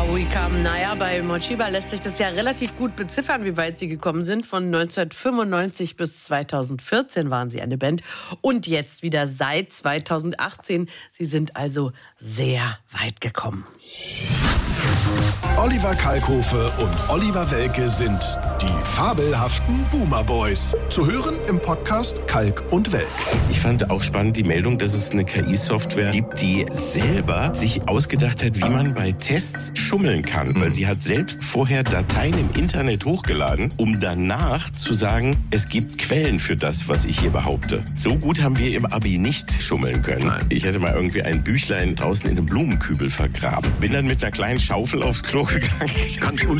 How We Come. Naja, bei Moshiba lässt sich das ja relativ gut beziffern, wie weit sie gekommen sind. Von 1995 bis 2014 waren sie eine Band und jetzt wieder seit 2018. Sie sind also sehr weit gekommen. Oliver Kalkofe und Oliver Welke sind die fabelhaften Boomer Boys. Zu hören im Podcast Kalk und Welk. Ich fand auch spannend die Meldung, dass es eine KI-Software gibt, die selber sich ausgedacht hat, wie man bei Tests schummeln kann. Weil sie hat selbst vorher Dateien im Internet hochgeladen, um danach zu sagen, es gibt Quellen für das, was ich hier behaupte. So gut haben wir im Abi nicht schummeln können. Nein. Ich hätte mal irgendwie ein Büchlein draußen in einem Blumenkübel vergraben. Bin dann mit einer kleinen Schaufel aufs Klo gegangen. Ganz